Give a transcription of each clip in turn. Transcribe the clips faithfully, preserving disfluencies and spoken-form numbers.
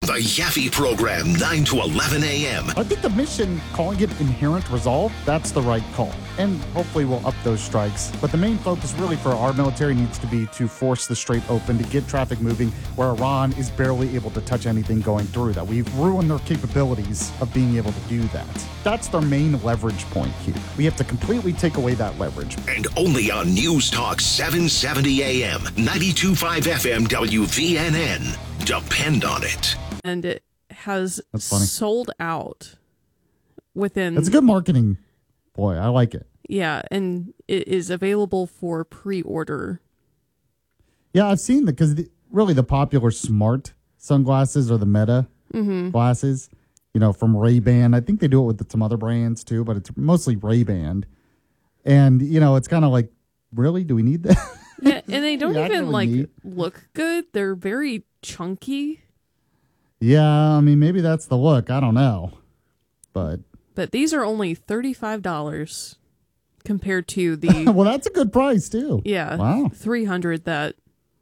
The Yaffe Program, nine to eleven a.m. I think the mission, calling it Inherent Resolve, that's the right call. And hopefully we'll up those strikes. But the main focus really for our military needs to be to force the Strait open, to get traffic moving, where Iran is barely able to touch anything going through that. We've ruined their capabilities of being able to do that. That's their main leverage point here. We have to completely take away that leverage. And only on News Talk seven seventy a.m., ninety-two point five F M W V N N. Depend on it. And it has sold out within... It's good marketing. Boy, I like it. Yeah, and it is available for pre-order. Yeah, I've seen that because really the popular smart sunglasses are the Meta mm-hmm. glasses, you know, from Ray-Ban. I think they do it with some other brands too, but it's mostly Ray-Ban. And, you know, it's kind of like, really? Do we need that? Yeah, and they don't even, really like, need. look good. They're very chunky. Yeah, I mean, maybe that's the look. I don't know. But but these are only thirty-five dollars compared to the... well, that's a good price, too. Yeah. Wow. three hundred dollars that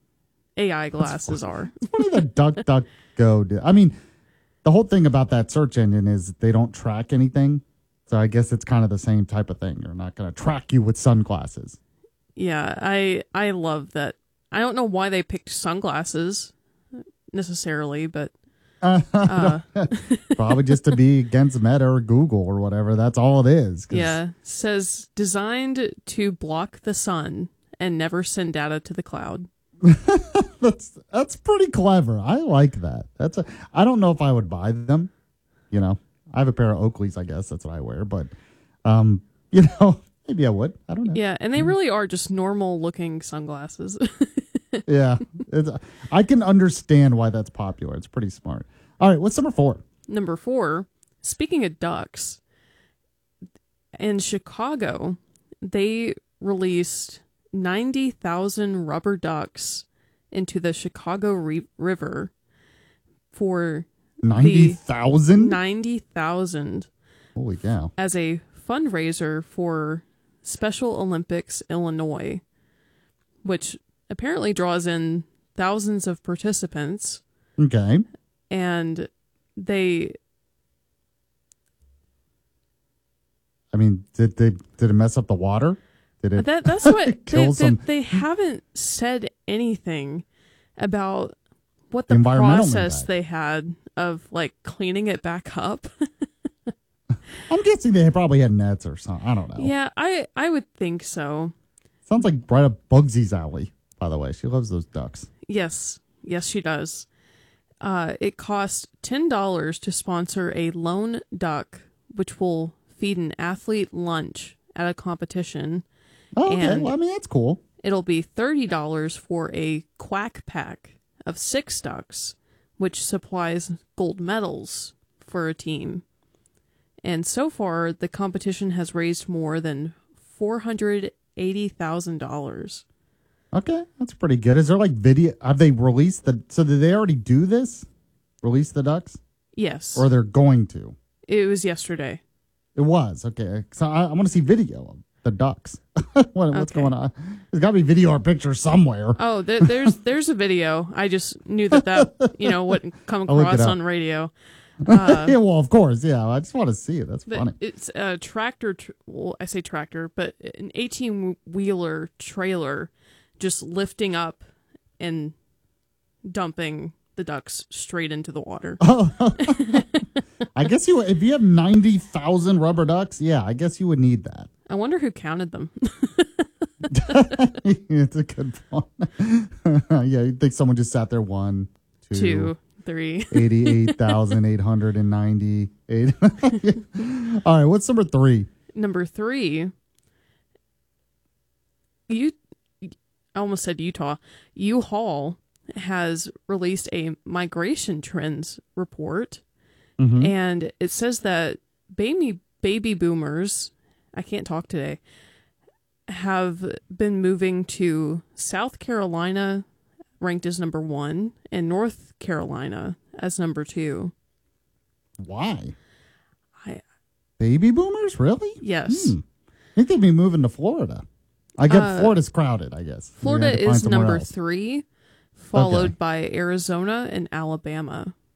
A I glasses are. It's funny that DuckDuckGo did. I mean, the whole thing about that search engine is they don't track anything. So I guess it's kind of the same type of thing. They're not going to track you with sunglasses. Yeah, I I love that. I don't know why they picked sunglasses necessarily, but... Uh, probably just to be against Meta or Google or whatever. That's all it is. Yeah. Says designed to block the sun and never send data to the cloud. that's that's pretty clever. I like that. That's a. I don't know if I would buy them. You know, I have a pair of Oakleys. I guess that's what I wear. But, um, you know, maybe I would. I don't know. Yeah, and they really are just normal looking sunglasses. Yeah, it's, I can understand why that's popular. It's pretty smart. All right, what's number four? Number four, speaking of ducks, in Chicago, they released ninety thousand rubber ducks into the Chicago re- River for ninety thousand? ninety thousand. Holy cow. As a fundraiser for Special Olympics Illinois, which apparently draws in thousands of participants. Okay. And they... I mean, did they did it mess up the water? Did it that, That's what... kill they, some... they, they haven't said anything about what the, the process impact. they had of, like, cleaning it back up. I'm guessing they probably had nets or something. I don't know. Yeah, I, I would think so. Sounds like right up Bugsy's alley. By the way, she loves those ducks. Yes. Yes, she does. Uh, it costs ten dollars to sponsor a lone duck, which will feed an athlete lunch at a competition. Oh, okay. And well, I mean, that's cool. It'll be thirty dollars for a quack pack of six ducks, which supplies gold medals for a team. And so far, the competition has raised more than four hundred eighty thousand dollars. Okay, that's pretty good. Is there like video? Have they released the? So did they already do this? Release the ducks? Yes. Or they're going to? It was yesterday. It was okay. So I, I want to see video of the ducks. what, what's Okay. going on? There's got to be video or picture somewhere. Oh, there, there's there's a video. I just knew that that you know wouldn't come I'll look it across up. on radio. Uh, yeah, well, of course, yeah. I just want to see it. That's but funny. it's a tractor. Tr- well, I say tractor, but an eighteen wheeler trailer just lifting up and dumping the ducks straight into the water. Oh, I guess you if you have ninety thousand rubber ducks, yeah, I guess you would need that. I wonder who counted them. It's a good one. Yeah, you'd think someone just sat there one, two, Two, three. eighty-eight thousand eight hundred ninety-eight. All right, what's number three? Number three, you. I almost said Utah. U-Haul has released a migration trends report, Mm-hmm. and it says that baby baby boomers, I can't talk today, have been moving to South Carolina, ranked as number one, and North Carolina as number two. Why? I Baby boomers, really? yes. Hmm. I think they'd be moving to Florida. I get Uh, Florida's crowded, I guess. You're gonna Florida have to find is somewhere number else. three, followed Okay. by Arizona and Alabama.